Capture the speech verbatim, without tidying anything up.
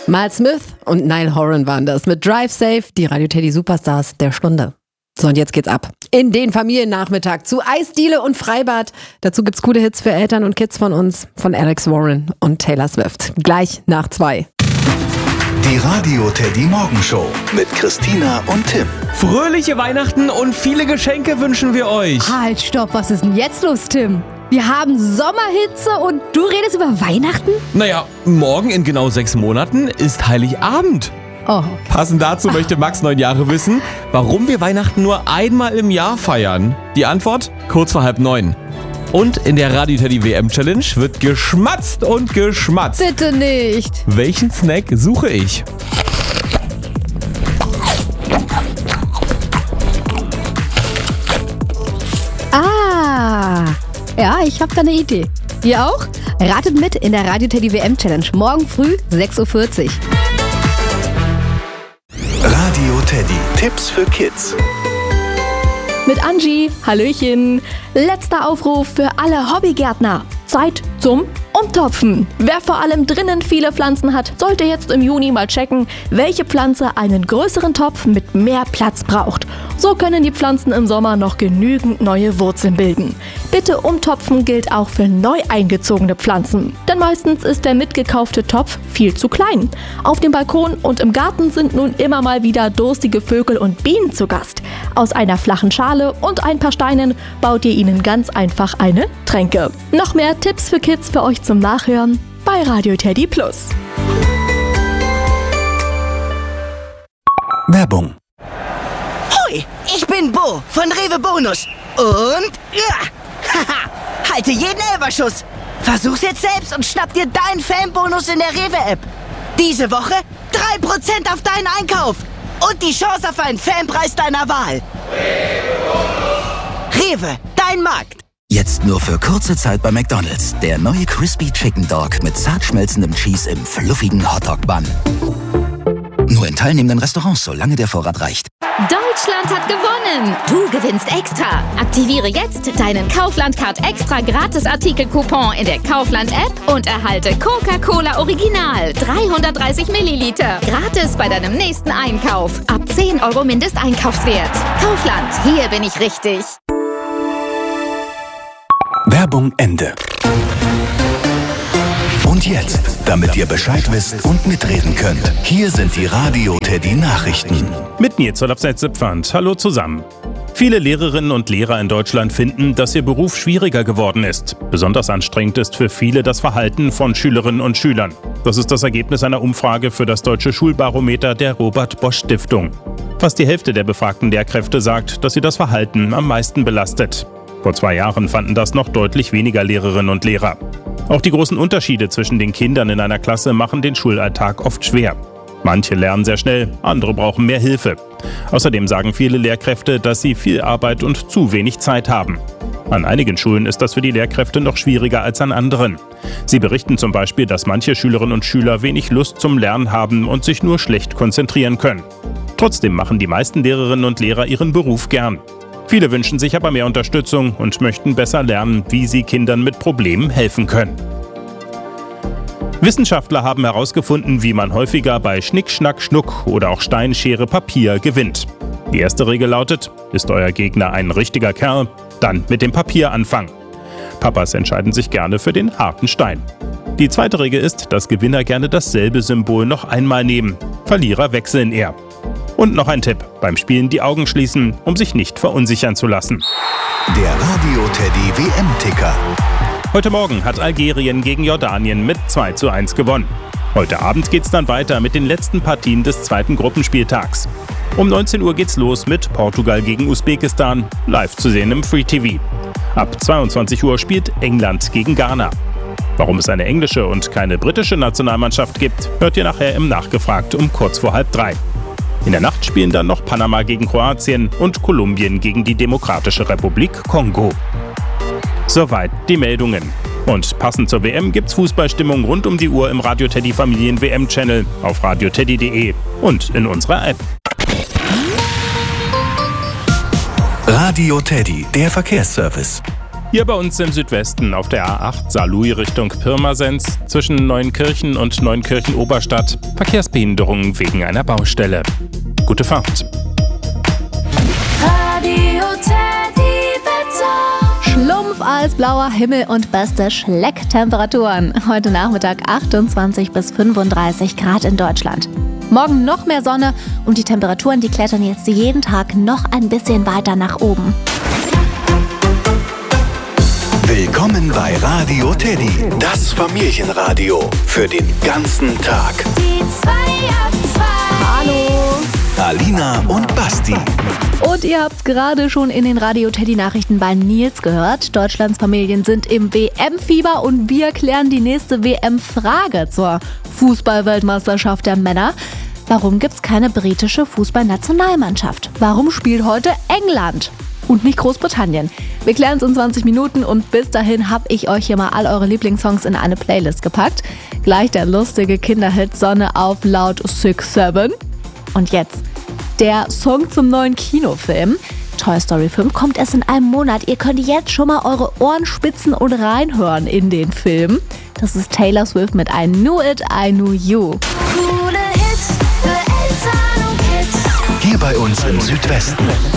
Miles Smith und Niall Horan waren das mit Drive Safe, die Radio Teddy Superstars der Stunde. So, und jetzt geht's ab in den Familiennachmittag zu Eisdiele und Freibad. Dazu gibt's coole Hits für Eltern und Kids von uns, von Alex Warren und Taylor Swift. Gleich nach zwei. Die Radio Teddy Morgenshow mit Christina und Tim. Fröhliche Weihnachten und viele Geschenke wünschen wir euch. Halt, stopp, was ist denn jetzt los, Tim? Wir haben Sommerhitze und du redest über Weihnachten? Naja, morgen in genau sechs Monaten ist Heiligabend. Oh. Passend dazu möchte Max neun Jahre wissen, warum wir Weihnachten nur einmal im Jahr feiern. Die Antwort kurz vor halb neun. Und in der Radio Teddy W M Challenge wird geschmatzt und geschmatzt. Bitte nicht. Welchen Snack suche ich? Ah, ja, ich habe da eine Idee. Ihr auch? Ratet mit in der Radio Teddy W M Challenge. Morgen früh sechs Uhr vierzig. Radio Teddy. Tipps für Kids. Mit Angie. Hallöchen. Letzter Aufruf für alle Hobbygärtner. Zeit zum Umtopfen. Wer vor allem drinnen viele Pflanzen hat, sollte jetzt im Juni mal checken, welche Pflanze einen größeren Topf mit mehr Platz braucht. So können die Pflanzen im Sommer noch genügend neue Wurzeln bilden. Bitte umtopfen gilt auch für neu eingezogene Pflanzen, denn meistens ist der mitgekaufte Topf viel zu klein. Auf dem Balkon und im Garten sind nun immer mal wieder durstige Vögel und Bienen zu Gast. Aus einer flachen Schale und ein paar Steinen baut ihr ihnen ganz einfach eine Tränke. Noch mehr Tipps für Kids für euch zum Nachhören bei Radio Teddy Plus. Werbung. Hoi, ich bin Bo von Rewe Bonus. Und ja, haha, halte jeden Elferschuss. Versuch's jetzt selbst und schnapp dir deinen Fanbonus in der Rewe-App. Diese Woche drei Prozent auf deinen Einkauf. Und die Chance auf einen Fanpreis deiner Wahl. Rewe, dein Markt. Jetzt nur für kurze Zeit bei McDonald's. Der neue Crispy Chicken Dog mit zart schmelzendem Cheese im fluffigen Hotdog-Bun. Nur in teilnehmenden Restaurants, solange der Vorrat reicht. Deutschland hat gewonnen! Du gewinnst extra! Aktiviere jetzt deinen Kaufland-Card extra Gratis-Artikel-Coupon in der Kaufland-App und erhalte Coca-Cola Original dreihundertdreißig Milliliter. Gratis bei deinem nächsten Einkauf. Ab zehn Euro Mindesteinkaufswert. Kaufland, hier bin ich richtig. Werbung Ende. Und jetzt, damit ihr Bescheid wisst und mitreden könnt, hier sind die Radio Teddy Nachrichten. Mit mir zur Abseits-Pfand. Hallo zusammen. Viele Lehrerinnen und Lehrer in Deutschland finden, dass ihr Beruf schwieriger geworden ist. Besonders anstrengend ist für viele das Verhalten von Schülerinnen und Schülern. Das ist das Ergebnis einer Umfrage für das Deutsche Schulbarometer der Robert-Bosch-Stiftung. Fast die Hälfte der befragten Lehrkräfte sagt, dass sie das Verhalten am meisten belastet. Vor zwei Jahren fanden das noch deutlich weniger Lehrerinnen und Lehrer. Auch die großen Unterschiede zwischen den Kindern in einer Klasse machen den Schulalltag oft schwer. Manche lernen sehr schnell, andere brauchen mehr Hilfe. Außerdem sagen viele Lehrkräfte, dass sie viel Arbeit und zu wenig Zeit haben. An einigen Schulen ist das für die Lehrkräfte noch schwieriger als an anderen. Sie berichten zum Beispiel, dass manche Schülerinnen und Schüler wenig Lust zum Lernen haben und sich nur schlecht konzentrieren können. Trotzdem machen die meisten Lehrerinnen und Lehrer ihren Beruf gern. Viele wünschen sich aber mehr Unterstützung und möchten besser lernen, wie sie Kindern mit Problemen helfen können. Wissenschaftler haben herausgefunden, wie man häufiger bei Schnick, Schnack, Schnuck oder auch Stein, Schere, Papier gewinnt. Die erste Regel lautet: Ist euer Gegner ein richtiger Kerl, dann mit dem Papier anfangen. Papas entscheiden sich gerne für den harten Stein. Die zweite Regel ist, dass Gewinner gerne dasselbe Symbol noch einmal nehmen. Verlierer wechseln eher. Und noch ein Tipp: Beim Spielen die Augen schließen, um sich nicht verunsichern zu lassen. Der Radio Teddy W M-Ticker. Heute Morgen hat Algerien gegen Jordanien mit zwei zu eins gewonnen. Heute Abend geht's dann weiter mit den letzten Partien des zweiten Gruppenspieltags. Um neunzehn Uhr geht's los mit Portugal gegen Usbekistan, live zu sehen im Free T V. Ab zweiundzwanzig Uhr spielt England gegen Ghana. Warum es eine englische und keine britische Nationalmannschaft gibt, hört ihr nachher im Nachgefragt um kurz vor halb drei. In der Nacht spielen dann noch Panama gegen Kroatien und Kolumbien gegen die Demokratische Republik Kongo. Soweit die Meldungen. Und passend zur W M gibt's Fußballstimmung rund um die Uhr im Radio Teddy Familien W M Channel, auf radioteddy punkt de und in unserer App. Radio Teddy, der Verkehrsservice. Hier bei uns im Südwesten auf der A acht Saarlouis Richtung Pirmasens zwischen Neuenkirchen und Neuenkirchen-Oberstadt Verkehrsbehinderungen wegen einer Baustelle. Gute Fahrt. Radio Teddy Wetter. Schlumpf als blauer Himmel und beste Schlecktemperaturen. Heute Nachmittag achtundzwanzig bis fünfunddreißig Grad in Deutschland. Morgen noch mehr Sonne und die Temperaturen, die klettern jetzt jeden Tag noch ein bisschen weiter nach oben. Willkommen bei Radio Teddy, das Familienradio für den ganzen Tag. Die zwei ab zwei. Hallo! Alina und Basti. Und ihr habt's gerade schon in den Radio Teddy Nachrichten bei Nils gehört. Deutschlands Familien sind im W M-Fieber und wir klären die nächste W M-Frage zur Fußball-Weltmeisterschaft der Männer. Warum gibt's keine britische Fußballnationalmannschaft? Warum spielt heute England und nicht Großbritannien? Wir klären es in zwanzig Minuten und bis dahin habe ich euch hier mal all eure Lieblingssongs in eine Playlist gepackt. Gleich der lustige Kinderhit Sonne auf laut six seven. Und jetzt der Song zum neuen Kinofilm. Toy Story fünf kommt erst in einem Monat. Ihr könnt jetzt schon mal eure Ohren spitzen und reinhören in den Film. Das ist Taylor Swift mit I Knew It, I Knew You. Coole Hits für Eltern und Kids. Hier bei uns im Südwesten.